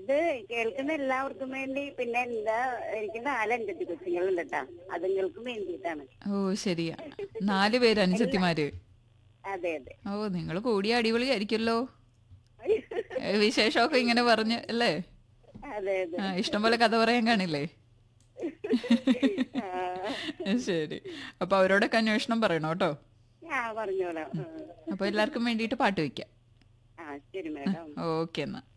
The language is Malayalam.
ഇത് കേൾക്കുന്ന എല്ലാവർക്കും വേണ്ടി, പിന്നെ എനിക്ക് 4 അനുജത്തി കൊച്ചുങ്ങളുണ്ട് കേട്ടാ, അതുങ്ങൾക്കും വേണ്ടിയിട്ടാണ്. ഓ ശരിയാ, 4 പേര് അനുജത്തിമാര്. അതെ അതെ. ഓ നിങ്ങൾ കൂടിയ അടിപൊളിയായിരിക്കുമല്ലോ. വിശേഷമൊക്കെ ഇങ്ങനെ പറഞ്ഞ് അല്ലേ? അതെ അതെ. ഇഷ്ടം പോലെ കഥ പറയാൻ കാണില്ലേ? ആ, ശരി. അപ്പൊ അവരോടൊക്കെ അന്വേഷണം പറയണോ കേട്ടോ. പറഞ്ഞോളാം. അപ്പൊ എല്ലാവർക്കും വേണ്ടിയിട്ട് പാട്ട് വെക്കാം. ആ ശരി മാഡം. ഓക്കെ എന്നാ.